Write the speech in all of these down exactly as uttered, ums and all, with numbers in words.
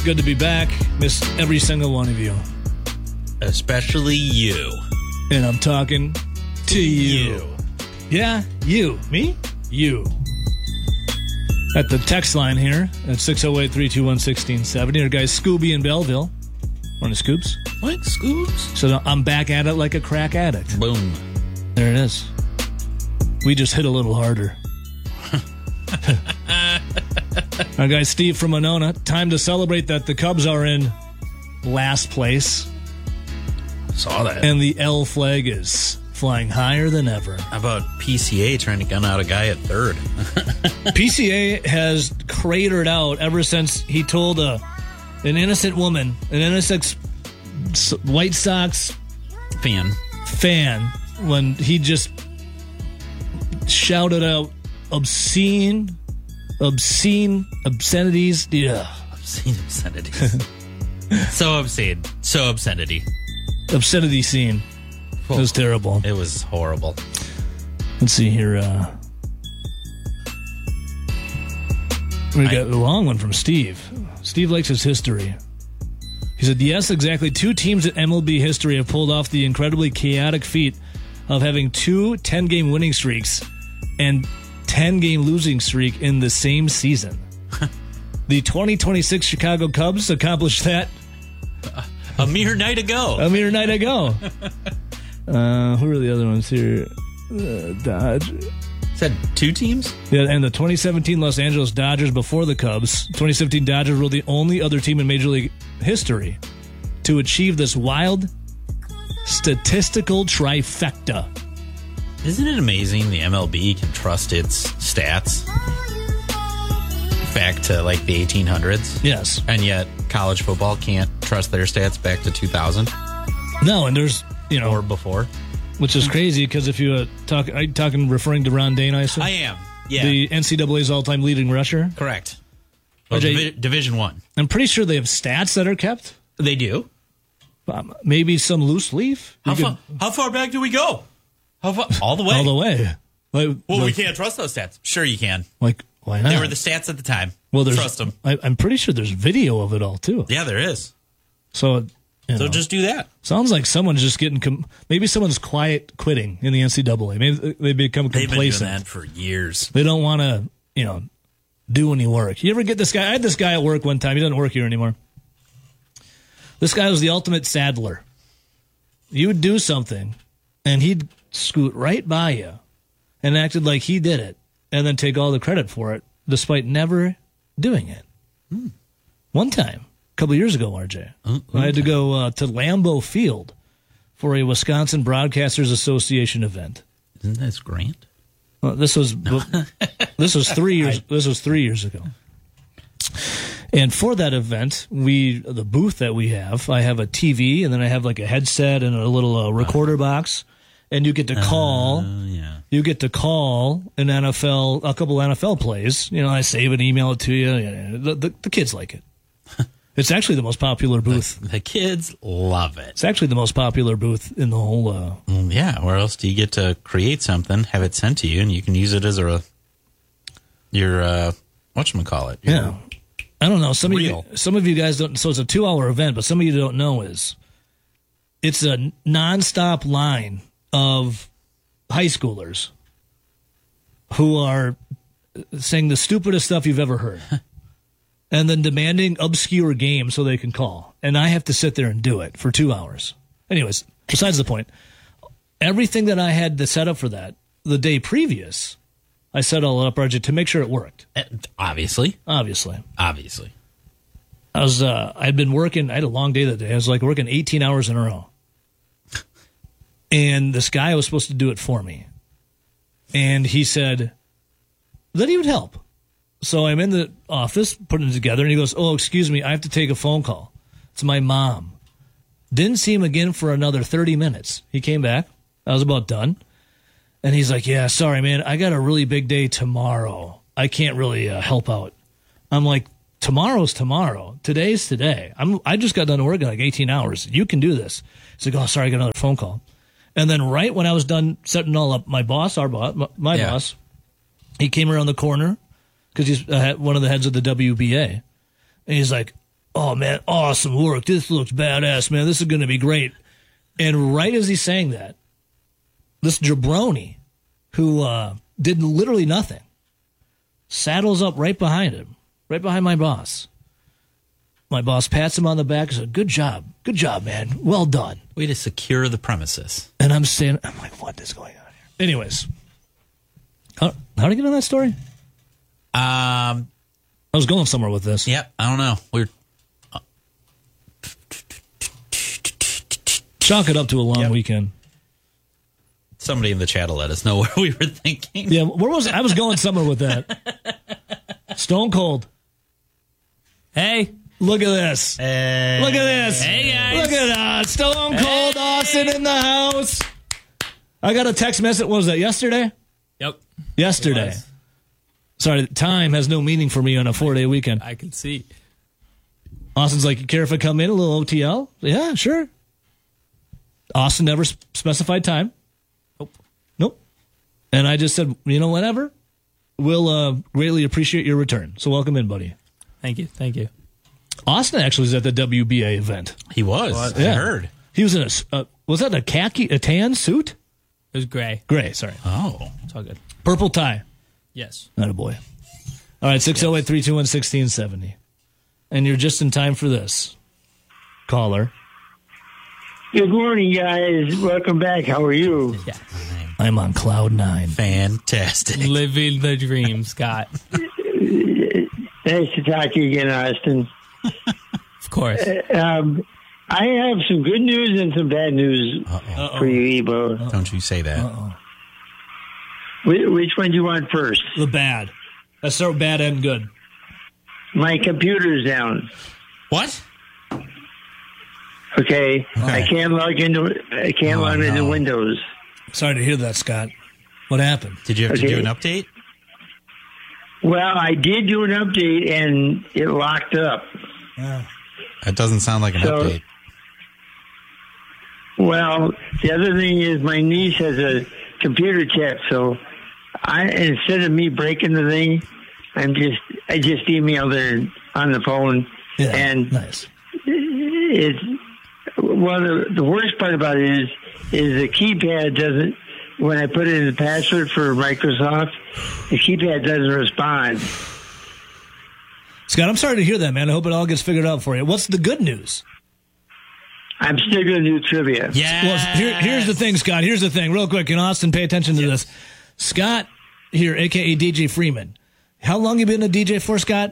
good to be back. Miss every single one of you. Especially you. And I'm talking to you. You. Yeah, you. Me? You. At the text line here at six oh eight, three two one, one six seven zero. Our guys Scooby in Belleville. One of Scoops. What? Scoops? So I'm back at it like a crack addict. Boom. There it is. We just hit a little harder. Our guy Steve from Monona. Time to celebrate that the Cubs are in last place. Saw that. And the L flag is flying higher than ever. How about P C A trying to gun out a guy at third? P C A has cratered out ever since he told a, an innocent woman, an innocent White Sox Fan. fan, when he just shouted out obscene, obscene obscenities. Yeah. Obscene obscenities. So obscene. So obscenity. Obscenity scene. It was terrible. It was horrible. Let's see here. Uh, we got I, a long one from Steve. Steve likes his history. He said, yes, exactly two teams in M L B history have pulled off the incredibly chaotic feat of having two ten-game winning streaks and ten-game losing streak in the same season. The twenty twenty-six Chicago Cubs accomplished that a mere night ago. A mere night ago. uh, who are the other ones here? Uh, Dodge. Said two teams? Yeah, and the twenty seventeen Los Angeles Dodgers before the Cubs. twenty seventeen Dodgers were the only other team in Major League history to achieve this wild statistical trifecta. Isn't it amazing the M L B can trust its stats back to like the eighteen hundreds? Yes. And yet college football can't trust their stats back to two thousand? No, and there's, you know... Or before. Which is crazy because if you uh, talk... Are you talking, referring to Ron Dane, I assume? I am, yeah. The N C double A's all-time leading rusher? Correct. Well, Jay, Divi- Division One. I'm pretty sure they have stats that are kept. They do? Um, maybe some loose leaf? How, could, far, how far back do we go? How far? All the way. All the way. Like, well, like, we can't trust those stats. Sure you can. Like, why not? They were the stats at the time. Well, there's, trust them. I, I'm pretty sure there's video of it all, too. Yeah, there is. So, you so know, just do that. Sounds like someone's just getting... Com- maybe someone's quiet quitting in the N C double A. Maybe they become complacent. They've been doing that for years. They don't want to, you know, do any work. You ever get this guy? I had this guy at work one time. He doesn't work here anymore. This guy was the ultimate saddler. You would do something, and he'd scoot right by you and acted like he did it, and then take all the credit for it, despite never doing it. Hmm. One time, a couple years ago, R J, uh, I had to go uh, to Lambeau Field for a Wisconsin Broadcasters Association event. Isn't that Grant? Well, this was this was three years. This was three years ago. And for that event, we the booth that we have, I have a T V, and then I have like a headset and a little uh, recorder uh, box, and you get to call. Uh, yeah. You get to call an N F L, a couple N F L plays. You know, I save it, email it to you. The, the, the kids like it. It's actually the most popular booth. The, the kids love it. It's actually the most popular booth in the whole. Uh, mm, yeah. Where else do you get to create something, have it sent to you, and you can use it as a your uh, whatchamacallit? Your, yeah. I don't know. Some Real. of you, some of you guys don't. So it's a two-hour event, but some of you don't know is it's a nonstop line of high schoolers who are saying the stupidest stuff you've ever heard, and then demanding obscure games so they can call. And I have to sit there and do it for two hours. Anyways, besides the point, everything that I had to set up for that the day previous, I set all up, Roger, to make sure it worked. Obviously. Obviously. Obviously. I was, uh, I'd been working, I had a long day that day. I was like working eighteen hours in a row. And this guy was supposed to do it for me. And he said that he would help. So I'm in the office putting it together, and he goes, oh, excuse me, I have to take a phone call. It's my mom. Didn't see him again for another thirty minutes. He came back. I was about done. And he's like, yeah, sorry, man, I got a really big day tomorrow. I can't really uh, help out. I'm like, tomorrow's tomorrow. Today's today. I'm, I just got done working like eighteen hours. You can do this. He's like, oh, sorry, I got another phone call. And then right when I was done setting all up, my boss, our boss, my yeah. boss, he came around the corner because he's uh, one of the heads of the W B A. And he's like, oh, man, awesome work. This looks badass, man. This is going to be great. And right as he's saying that, this jabroni, who uh, did literally nothing, saddles up right behind him, right behind my boss. My boss pats him on the back and said, good job. Good job, man. Well done. Way to secure the premises. And I'm saying, I'm like, what is going on here? Anyways, how, how did I get on that story? Um, I was going somewhere with this. Yeah, I don't know. We're uh, Chalk it up to a long Yep. weekend. Somebody in the chat will let us know what we were thinking. Yeah, where was I was going somewhere with that. Stone Cold. Hey, look at this. Hey. Look at this. Hey, guys. Look at that. Stone Cold hey. Austin in the house. I got a text message. What was that, yesterday? Yep. Yesterday. Sorry, time has no meaning for me on a four-day weekend. I can see. Austin's like, you care if I come in a little O T L? Yeah, sure. Austin never specified time. Nope. Nope. And I just said, you know, whatever. We'll uh, greatly appreciate your return. So welcome in, buddy. Thank you. Thank you. Austin actually was at the W B A event. He was. What? I Yeah. heard. He was in a, uh, was that a khaki, a tan suit? It was gray. Gray, sorry. Oh. It's all good. Purple tie. Yes. Not a boy. All right, six oh eight, three two one, one six seven oh. And you're just in time for this. Caller. Good morning, guys. Welcome back. How are you? Yeah. I'm on cloud nine. Fantastic. Living the dream, Scott. Nice to talk to you again, Austin. Of course. Um, I have some good news and some bad news Uh-oh. for you, Ebo. Uh-oh. Don't you say that. Uh-oh. Wh- which one do you want first? The bad. Let's start with bad and good. My computer's down. What? Okay. Okay. I can't log into I can't Oh, log into no. Windows. Sorry to hear that, Scott. What happened? Did you have to Okay. do an update? Well, I did do an update and it locked up. That doesn't sound like an So- update. Well, the other thing is my niece has a computer chip, so I instead of me breaking the thing, I'm just I just emailed her on the phone, Yeah, and nice. it's well the, the worst part about it is is the keypad doesn't when I put in the password for Microsoft, the keypad doesn't respond. Scott, I'm sorry to hear that, man. I hope it all gets figured out for you. What's the good news? I'm still going to do trivia. Yeah. Well, here, here's the thing, Scott. Here's the thing. Real quick, and Austin, pay attention to this. Scott here, a k a. D J Freeman. How long you been a D J for, Scott?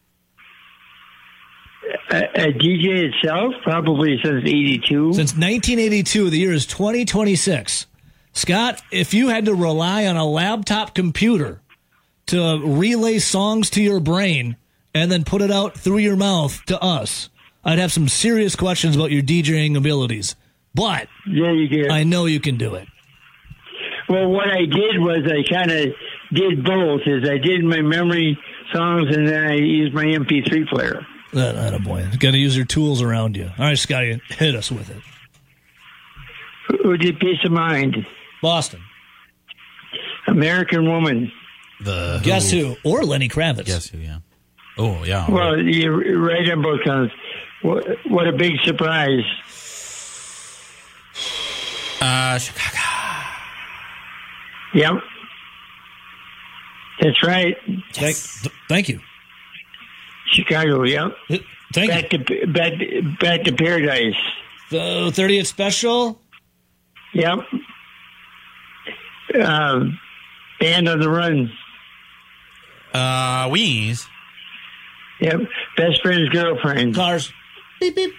A, a D J itself, probably since eighty-two. Since nineteen eighty-two. The year is twenty twenty-six. Scott, if you had to rely on a laptop computer to relay songs to your brain and then put it out through your mouth to us, I'd have some serious questions about your DJing abilities. But There you go. I know you can do it. Well, what I did was I kind of did both. Is I did my memory songs and then I used my M P three player. That, that a boy. Got to use your tools around you. All right, Scotty, hit us with it. Who did Peace of Mind? Boston. American Woman. The Guess who? Or Lenny Kravitz. Guess who? Yeah. Oh yeah. Well, you're right on both counts. What, what a big surprise. Uh, Chicago. Yep. That's right. Thank, thank you. Chicago, yep. Thank Back you. to, back, back to Paradise. The thirtieth special. Yep. Uh, Band on the Run. Uh, Weenies. Yep. Best Friend's Girlfriend. Cars. Beep, beep.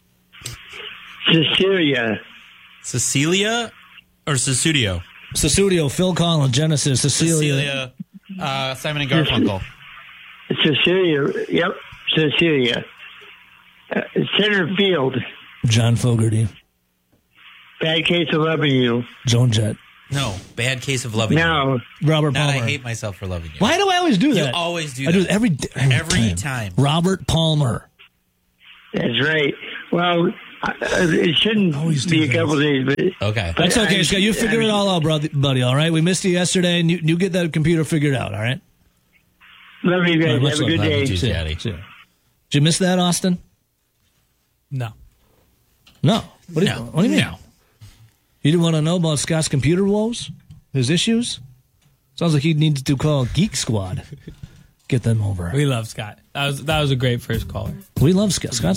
Cecilia. Cecilia or Susudio? Sussudio, Phil Collins, Genesis, Cecilia. Cecilia. Uh, Simon and Garfunkel. Cecilia. Yep. Cecilia. Uh, Center Field. John Fogerty. Bad Case of Loving You. Joan Jett. No, Bad Case of Loving You. Now, Robert Not Palmer. I Hate Myself for Loving You. Why do I always do You that? always do I that. do it every, every, Every time. time. Robert Palmer. that's right. Well, uh, it shouldn't Always do be a that. couple days, but Okay. That's I- okay, I- Scott. You figure I- it all out, brother, buddy, all right? We missed you yesterday, and you, you get that computer figured out, all right? love you All guys. right, much Have a love. good Love you day. too. See ya. Daddy. See ya. Did you miss that, Austin? No. No. What do you, No. what do you mean? No. You didn't want to know about Scott's computer woes? His issues? Sounds like he needs to call Geek Squad. Get them over. We love Scott. That was that was a great first caller. We love Scott. Scott's